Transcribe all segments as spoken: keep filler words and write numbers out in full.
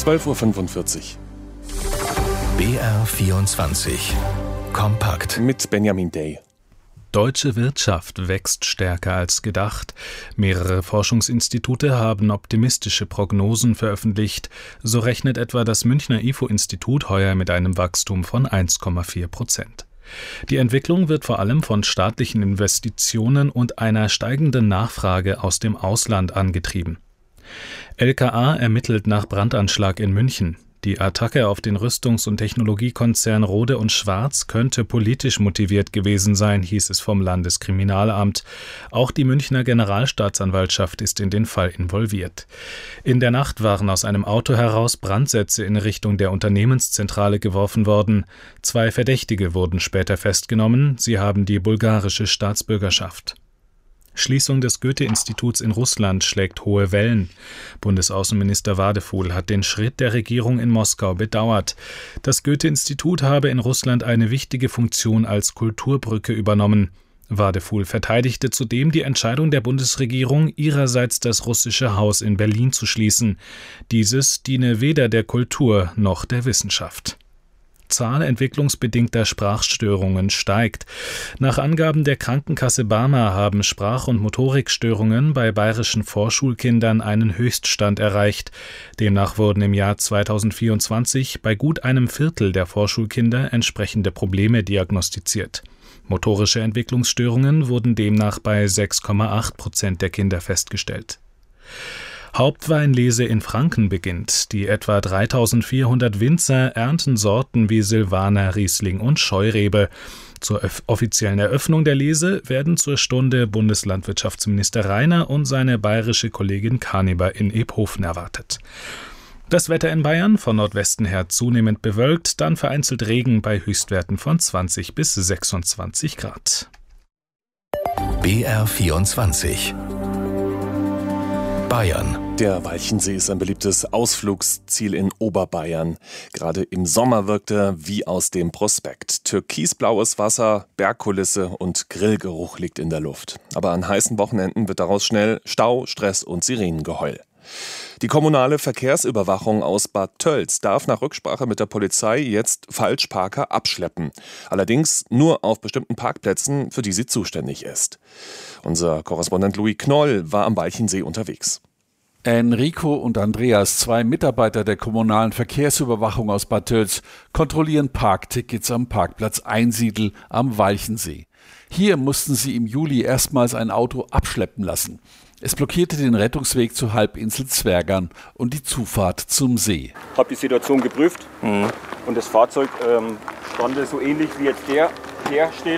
zwölf Uhr fünfundvierzig. B R vierundzwanzig. Kompakt. Mit Benjamin Day. Deutsche Wirtschaft wächst stärker als gedacht. Mehrere Forschungsinstitute haben optimistische Prognosen veröffentlicht. So rechnet etwa das Münchner I F O-Institut heuer mit einem Wachstum von eins Komma vier Prozent. Die Entwicklung wird vor allem von staatlichen Investitionen und einer steigenden Nachfrage aus dem Ausland angetrieben. L K A ermittelt nach Brandanschlag in München. Die Attacke auf den Rüstungs- und Technologiekonzern Rohde und Schwarz könnte politisch motiviert gewesen sein, hieß es vom Landeskriminalamt. Auch die Münchner Generalstaatsanwaltschaft ist in den Fall involviert. In der Nacht waren aus einem Auto heraus Brandsätze in Richtung der Unternehmenszentrale geworfen worden. Zwei Verdächtige wurden später festgenommen. Sie haben die bulgarische Staatsbürgerschaft. Schließung des Goethe-Instituts in Russland schlägt hohe Wellen. Bundesaußenminister Wadefuhl hat den Schritt der Regierung in Moskau bedauert. Das Goethe-Institut habe in Russland eine wichtige Funktion als Kulturbrücke übernommen. Wadefuhl verteidigte zudem die Entscheidung der Bundesregierung, ihrerseits das russische Haus in Berlin zu schließen. Dieses diene weder der Kultur noch der Wissenschaft. Zahl entwicklungsbedingter Sprachstörungen steigt. Nach Angaben der Krankenkasse Barmer haben Sprach- und Motorikstörungen bei bayerischen Vorschulkindern einen Höchststand erreicht. Demnach wurden im Jahr zweitausendvierundzwanzig bei gut einem Viertel der Vorschulkinder entsprechende Probleme diagnostiziert. Motorische Entwicklungsstörungen wurden demnach bei sechs Komma acht Prozent der Kinder festgestellt. Hauptweinlese in Franken beginnt. Die etwa dreitausendvierhundert Winzer ernten Sorten wie Silvaner, Riesling und Scheurebe. Zur offiziellen Eröffnung der Lese werden zur Stunde Bundeslandwirtschaftsminister Rainer und seine bayerische Kollegin Karneber in Ebhofen erwartet. Das Wetter in Bayern von Nordwesten her zunehmend bewölkt, dann vereinzelt Regen bei Höchstwerten von zwanzig bis sechsundzwanzig Grad. B R vierundzwanzig. Bayern. Der Walchensee ist ein beliebtes Ausflugsziel in Oberbayern. Gerade im Sommer wirkt er wie aus dem Prospekt. Türkisblaues Wasser, Bergkulisse und Grillgeruch liegt in der Luft. Aber an heißen Wochenenden wird daraus schnell Stau, Stress und Sirenengeheul. Die kommunale Verkehrsüberwachung aus Bad Tölz darf nach Rücksprache mit der Polizei jetzt Falschparker abschleppen. Allerdings nur auf bestimmten Parkplätzen, für die sie zuständig ist. Unser Korrespondent Louis Knoll war am Walchensee unterwegs. Enrico und Andreas, zwei Mitarbeiter der kommunalen Verkehrsüberwachung aus Bad Tölz, kontrollieren Parktickets am Parkplatz Einsiedl am Walchensee. Hier mussten sie im Juli erstmals ein Auto abschleppen lassen. Es blockierte den Rettungsweg zur Halbinsel Zwergern und die Zufahrt zum See. Ich habe die Situation geprüft mhm. und das Fahrzeug ähm, stand so ähnlich wie jetzt der, der steht,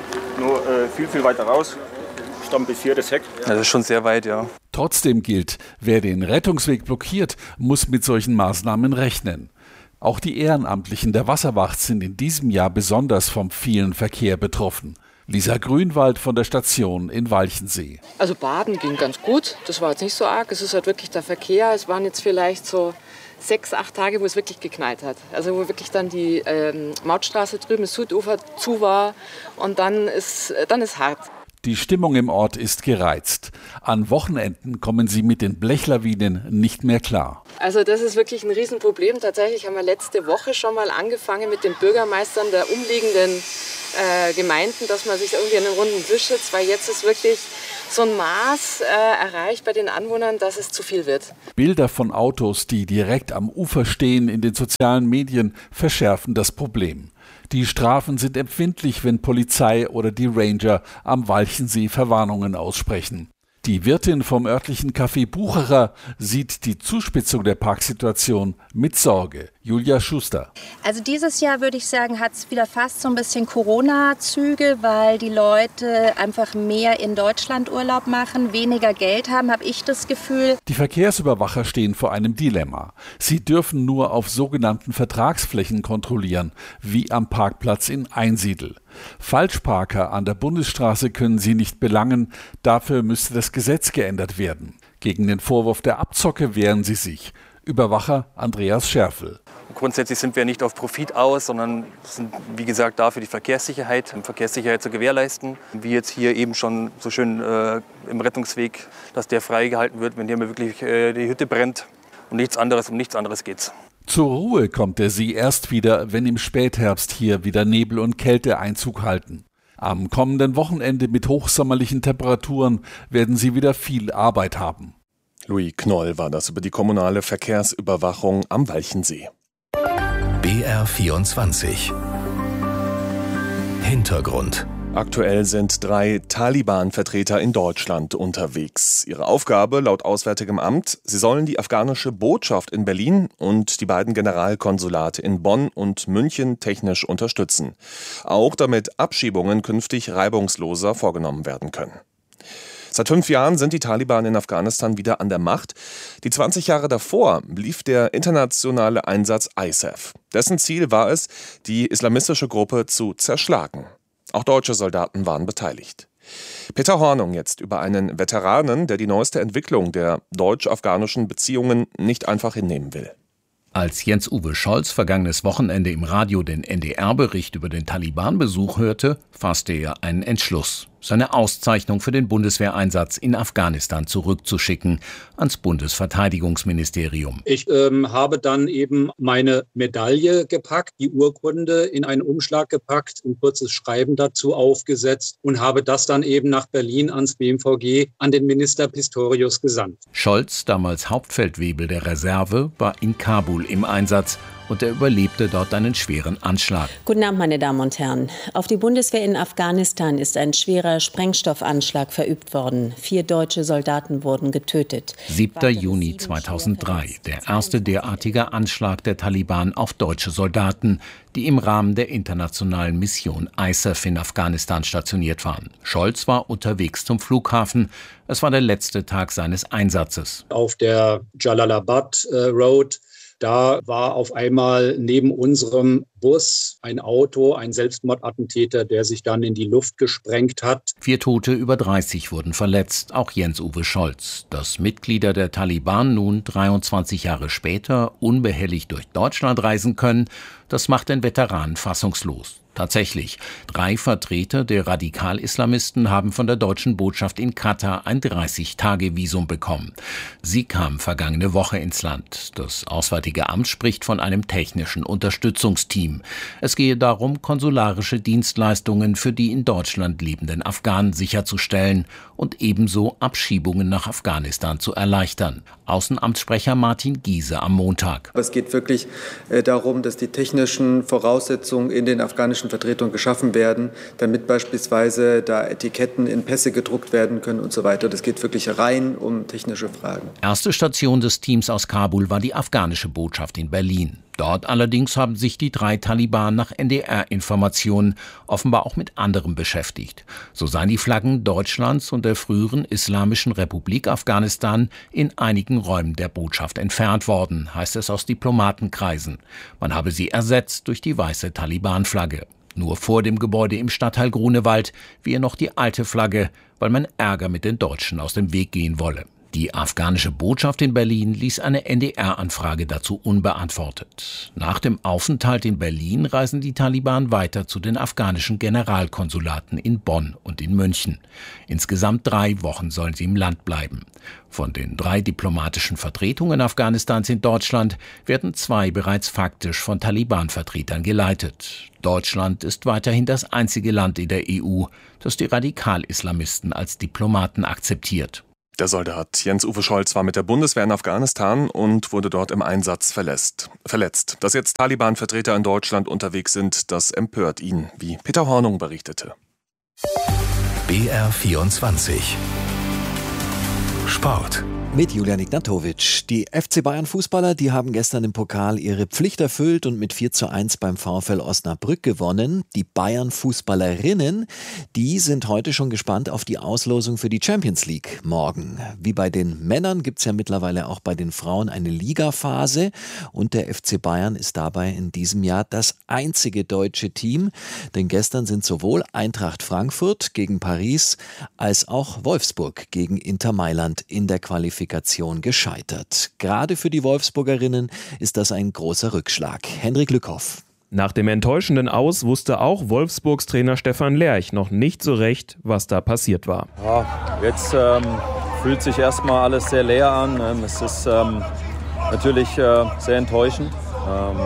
nur äh, viel, viel weiter raus. Stand bis hier das Heck. Ja, das ist schon sehr weit, ja. Trotzdem gilt, wer den Rettungsweg blockiert, muss mit solchen Maßnahmen rechnen. Auch die Ehrenamtlichen der Wasserwacht sind in diesem Jahr besonders vom vielen Verkehr betroffen. Lisa Grünwald von der Station in Walchensee. Also baden ging ganz gut, das war jetzt nicht so arg. Es ist halt wirklich der Verkehr. Es waren jetzt vielleicht so sechs, acht Tage, wo es wirklich geknallt hat. Also wo wirklich dann die ähm, Mautstraße drüben, das Südufer zu war und dann ist, dann ist hart. Die Stimmung im Ort ist gereizt. An Wochenenden kommen sie mit den Blechlawinen nicht mehr klar. Also das ist wirklich ein Riesenproblem. Tatsächlich haben wir letzte Woche schon mal angefangen mit den Bürgermeistern der umliegenden äh, Gemeinden, dass man sich irgendwie an einen runden Tisch sitzt, weil jetzt ist wirklich so ein Maß äh, erreicht bei den Anwohnern, dass es zu viel wird. Bilder von Autos, die direkt am Ufer stehen, in den sozialen Medien verschärfen das Problem. Die Strafen sind empfindlich, wenn Polizei oder die Ranger am Walchensee Verwarnungen aussprechen. Die Wirtin vom örtlichen Café Bucherer sieht die Zuspitzung der Parksituation mit Sorge. Julia Schuster. Also dieses Jahr würde ich sagen, hat es wieder fast so ein bisschen Corona-Züge, weil die Leute einfach mehr in Deutschland Urlaub machen, weniger Geld haben, habe ich das Gefühl. Die Verkehrsüberwacher stehen vor einem Dilemma. Sie dürfen nur auf sogenannten Vertragsflächen kontrollieren, wie am Parkplatz in Einsiedl. Falschparker an der Bundesstraße können sie nicht belangen, dafür müsste das Gesetz geändert werden. Gegen den Vorwurf der Abzocke wehren sie sich. Überwacher Andreas Scherfel. Grundsätzlich sind wir nicht auf Profit aus, sondern sind, wie gesagt, da für die Verkehrssicherheit, um Verkehrssicherheit zu gewährleisten. Wie jetzt hier eben schon so schön äh, im Rettungsweg, dass der freigehalten wird, wenn hier mal wirklich äh, die Hütte brennt. Und nichts anderes, um nichts anderes geht's. Zur Ruhe kommt der See erst wieder, wenn im Spätherbst hier wieder Nebel und Kälte Einzug halten. Am kommenden Wochenende mit hochsommerlichen Temperaturen werden sie wieder viel Arbeit haben. Louis Knoll war das über die kommunale Verkehrsüberwachung am Walchensee. B R vierundzwanzig. Hintergrund. Aktuell sind drei Taliban-Vertreter in Deutschland unterwegs. Ihre Aufgabe laut Auswärtigem Amt, sie sollen die afghanische Botschaft in Berlin und die beiden Generalkonsulate in Bonn und München technisch unterstützen. Auch damit Abschiebungen künftig reibungsloser vorgenommen werden können. Seit fünf Jahren sind die Taliban in Afghanistan wieder an der Macht. Die zwanzig Jahre davor lief der internationale Einsatz I S A F. Dessen Ziel war es, die islamistische Gruppe zu zerschlagen. Auch deutsche Soldaten waren beteiligt. Peter Hornung jetzt über einen Veteranen, der die neueste Entwicklung der deutsch-afghanischen Beziehungen nicht einfach hinnehmen will. Als Jens-Uwe Scholz vergangenes Wochenende im Radio den N D R-Bericht über den Taliban-Besuch hörte, fasste er einen Entschluss, seine Auszeichnung für den Bundeswehreinsatz in Afghanistan zurückzuschicken ans Bundesverteidigungsministerium. Ich ähm, habe dann eben meine Medaille gepackt, die Urkunde in einen Umschlag gepackt, ein kurzes Schreiben dazu aufgesetzt und habe das dann eben nach Berlin ans B M V G an den Minister Pistorius gesandt. Scholz, damals Hauptfeldwebel der Reserve, war in Kabul im Einsatz und er überlebte dort einen schweren Anschlag. Guten Abend, meine Damen und Herren. Auf die Bundeswehr in Afghanistan ist ein schwerer Sprengstoffanschlag verübt worden. Vier deutsche Soldaten wurden getötet. siebter Juni zweitausenddrei, der erste derartige Anschlag der Taliban auf deutsche Soldaten, die im Rahmen der internationalen Mission I S A F in Afghanistan stationiert waren. Scholz war unterwegs zum Flughafen. Es war der letzte Tag seines Einsatzes. Auf der Jalalabad äh, Road, da war auf einmal neben unserem Bus ein Auto, ein Selbstmordattentäter, der sich dann in die Luft gesprengt hat. Vier Tote, über dreißig wurden verletzt, auch Jens-Uwe Scholz. Dass Mitglieder der Taliban nun dreiundzwanzig Jahre später unbehelligt durch Deutschland reisen können, das macht den Veteranen fassungslos. Tatsächlich, drei Vertreter der Radikal-Islamisten haben von der deutschen Botschaft in Katar ein dreißig-Tage-Visum bekommen. Sie kamen vergangene Woche ins Land. Das Auswärtige Amt spricht von einem technischen Unterstützungsteam. Es gehe darum, konsularische Dienstleistungen für die in Deutschland lebenden Afghanen sicherzustellen und ebenso Abschiebungen nach Afghanistan zu erleichtern. Außenamtssprecher Martin Giese am Montag. Es geht wirklich äh, darum, dass die technischen Voraussetzungen in den afghanischen Vertretungen geschaffen werden, damit beispielsweise da Etiketten in Pässe gedruckt werden können und so weiter. Das geht wirklich rein um technische Fragen. Erste Station des Teams aus Kabul war die afghanische Botschaft in Berlin. Dort allerdings haben sich die drei Taliban nach N D R-Informationen offenbar auch mit anderem beschäftigt. So seien die Flaggen Deutschlands und der früheren Islamischen Republik Afghanistan in einigen Räumen der Botschaft entfernt worden, heißt es aus Diplomatenkreisen. Man habe sie ersetzt durch die weiße Taliban-Flagge. Nur vor dem Gebäude im Stadtteil Grunewald wehe noch die alte Flagge, weil man Ärger mit den Deutschen aus dem Weg gehen wolle. Die afghanische Botschaft in Berlin ließ eine N D R-Anfrage dazu unbeantwortet. Nach dem Aufenthalt in Berlin reisen die Taliban weiter zu den afghanischen Generalkonsulaten in Bonn und in München. Insgesamt drei Wochen sollen sie im Land bleiben. Von den drei diplomatischen Vertretungen Afghanistans in Deutschland werden zwei bereits faktisch von Taliban-Vertretern geleitet. Deutschland ist weiterhin das einzige Land in der E U, das die Radikal-Islamisten als Diplomaten akzeptiert. Der Soldat Jens-Uwe Scholz war mit der Bundeswehr in Afghanistan und wurde dort im Einsatz verletzt. verletzt. Dass jetzt Taliban-Vertreter in Deutschland unterwegs sind, das empört ihn, wie Peter Hornung berichtete. B R vierundzwanzig. Sport. Mit Julian Ignatowitsch. Die F C Bayern-Fußballer, die haben gestern im Pokal ihre Pflicht erfüllt und mit vier zu eins beim VfL Osnabrück gewonnen. Die Bayern-Fußballerinnen, die sind heute schon gespannt auf die Auslosung für die Champions League morgen. Wie bei den Männern gibt es ja mittlerweile auch bei den Frauen eine Ligaphase und der F C Bayern ist dabei in diesem Jahr das einzige deutsche Team, denn gestern sind sowohl Eintracht Frankfurt gegen Paris als auch Wolfsburg gegen Inter Mailand in der Qualifikation gescheitert. Gerade für die Wolfsburgerinnen ist das ein großer Rückschlag. Henrik Lückhoff. Nach dem enttäuschenden Aus wusste auch Wolfsburgs Trainer Stefan Lerch noch nicht so recht, was da passiert war. Ja, jetzt ähm, fühlt sich erstmal alles sehr leer an. Es ist ähm, natürlich äh, sehr enttäuschend. Ähm,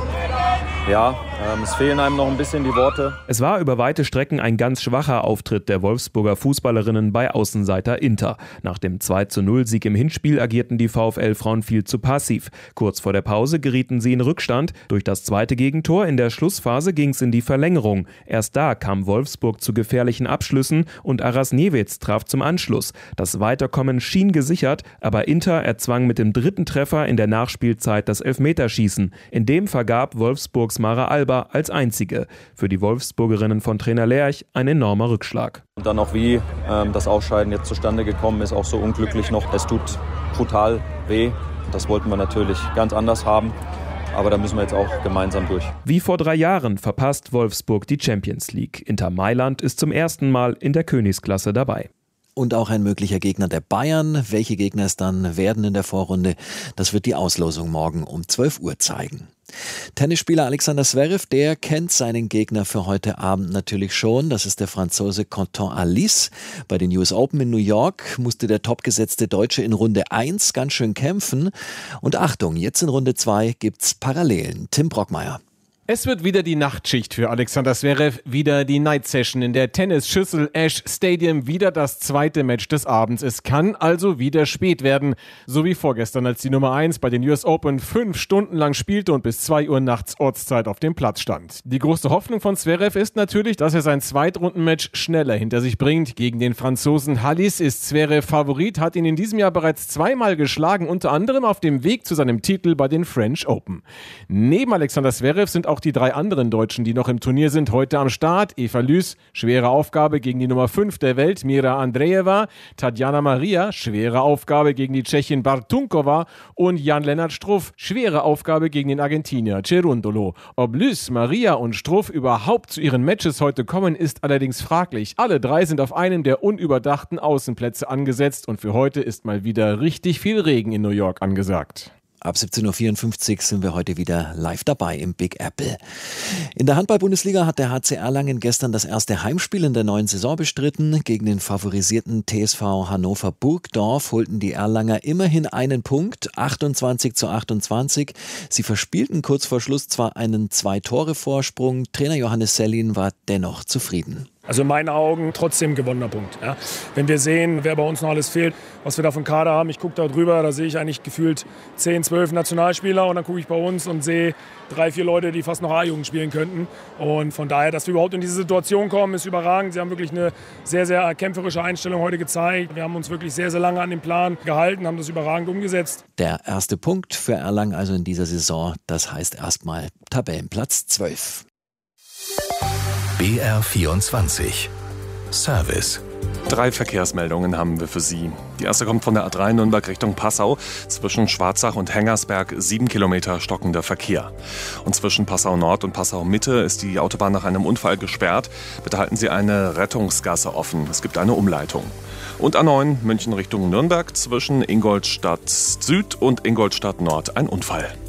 Ja, ähm, es fehlen einem noch ein bisschen die Worte. Es war über weite Strecken ein ganz schwacher Auftritt der Wolfsburger Fußballerinnen bei Außenseiter Inter. Nach dem zwei zu null Sieg im Hinspiel agierten die VfL-Frauen viel zu passiv. Kurz vor der Pause gerieten sie in Rückstand. Durch das zweite Gegentor in der Schlussphase ging es in die Verlängerung. Erst da kam Wolfsburg zu gefährlichen Abschlüssen und Aras Niewitz traf zum Anschluss. Das Weiterkommen schien gesichert, aber Inter erzwang mit dem dritten Treffer in der Nachspielzeit das Elfmeterschießen. In dem vergab Wolfsburgs Mara Alba als einzige. Für die Wolfsburgerinnen von Trainer Lerch ein enormer Rückschlag. Und dann auch wie ähm, das Ausscheiden jetzt zustande gekommen ist, auch so unglücklich noch. Es tut brutal weh. Das wollten wir natürlich ganz anders haben. Aber da müssen wir jetzt auch gemeinsam durch. Wie vor drei Jahren verpasst Wolfsburg die Champions League. Inter Mailand ist zum ersten Mal in der Königsklasse dabei. Und auch ein möglicher Gegner der Bayern. Welche Gegner es dann werden in der Vorrunde, das wird die Auslosung morgen um zwölf Uhr zeigen. Tennisspieler Alexander Zverev, der kennt seinen Gegner für heute Abend natürlich schon. Das ist der Franzose Quentin Halys. Bei den U S Open in New York musste der topgesetzte Deutsche in Runde eins ganz schön kämpfen. Und Achtung, jetzt in Runde zwei gibt's Parallelen. Tim Brockmeier. Es wird wieder die Nachtschicht für Alexander Zverev, wieder die Night Session in der Tennisschüssel Ash Stadium, wieder das zweite Match des Abends. Es kann also wieder spät werden, so wie vorgestern, als die Nummer eins bei den U S Open fünf Stunden lang spielte und bis zwei Uhr nachts Ortszeit auf dem Platz stand. Die große Hoffnung von Zverev ist natürlich, dass er sein Zweitrundenmatch schneller hinter sich bringt. Gegen den Franzosen Halys ist Zverev Favorit, hat ihn in diesem Jahr bereits zweimal geschlagen, unter anderem auf dem Weg zu seinem Titel bei den French Open. Neben Alexander Zverev sind auch die drei anderen Deutschen, die noch im Turnier sind, heute am Start. Eva Lüß, schwere Aufgabe gegen die Nummer fünf der Welt, Mira Andreeva. Tatjana Maria, schwere Aufgabe gegen die Tschechin Bartunkova. Und Jan-Lennart Struff, schwere Aufgabe gegen den Argentinier Cerundolo. Ob Lüß, Maria und Struff überhaupt zu ihren Matches heute kommen, ist allerdings fraglich. Alle drei sind auf einem der unüberdachten Außenplätze angesetzt und für heute ist mal wieder richtig viel Regen in New York angesagt. Ab siebzehn Uhr vierundfünfzig sind wir heute wieder live dabei im Big Apple. In der Handball-Bundesliga hat der H C Erlangen gestern das erste Heimspiel in der neuen Saison bestritten. Gegen den favorisierten T S V Hannover Burgdorf holten die Erlanger immerhin einen Punkt, achtundzwanzig zu achtundzwanzig. Sie verspielten kurz vor Schluss zwar einen Zwei-Tore-Vorsprung, Trainer Johannes Sellin war dennoch zufrieden. Also in meinen Augen trotzdem gewonnener Punkt. Ja. Wenn wir sehen, wer bei uns noch alles fehlt, was wir da von Kader haben, ich gucke da drüber, da sehe ich eigentlich gefühlt zehn, zwölf Nationalspieler und dann gucke ich bei uns und sehe drei, vier Leute, die fast noch A-Jugend spielen könnten. Und von daher, dass wir überhaupt in diese Situation kommen, ist überragend. Sie haben wirklich eine sehr, sehr kämpferische Einstellung heute gezeigt. Wir haben uns wirklich sehr, sehr lange an den Plan gehalten, haben das überragend umgesetzt. Der erste Punkt für Erlangen also in dieser Saison, das heißt erstmal Tabellenplatz zwölf. B R vierundzwanzig Service. Drei Verkehrsmeldungen haben wir für Sie. Die erste kommt von der A drei Nürnberg Richtung Passau. Zwischen Schwarzach und Hengersberg sieben Kilometer stockender Verkehr. Und zwischen Passau Nord und Passau Mitte ist die Autobahn nach einem Unfall gesperrt. Bitte halten Sie eine Rettungsgasse offen. Es gibt eine Umleitung. Und A neun München Richtung Nürnberg zwischen Ingolstadt Süd und Ingolstadt Nord ein Unfall.